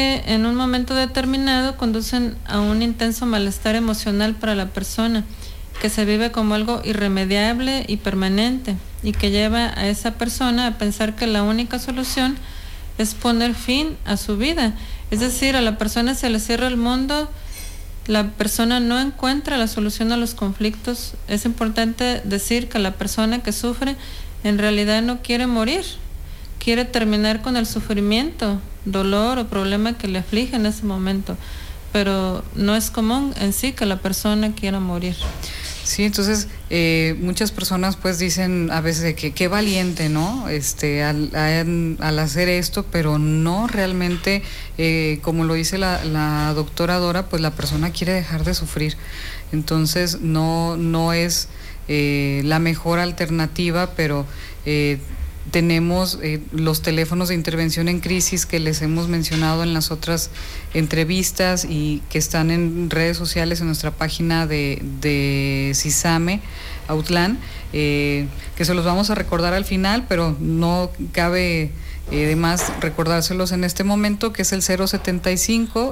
en un momento determinado conducen a un intenso malestar emocional para la persona, que se vive como algo irremediable y permanente, y que lleva a esa persona a pensar que la única solución es poner fin a su vida. Es decir, a la persona se le cierra el mundo, la persona no encuentra la solución a los conflictos. Es importante decir que la persona que sufre en realidad no quiere morir, quiere terminar con el sufrimiento, dolor o problema que le aflige en ese momento, pero no es común en sí que la persona quiera morir. Sí, entonces muchas personas pues dicen a veces de que qué valiente, ¿no? Al hacer esto, pero no realmente, como lo dice la doctora Dora, pues la persona quiere dejar de sufrir. Entonces no es la mejor alternativa, pero tenemos los teléfonos de intervención en crisis que les hemos mencionado en las otras entrevistas y que están en redes sociales en nuestra página de CISAME Autlán, que se los vamos a recordar al final, pero no cabe de más recordárselos en este momento, que es el 075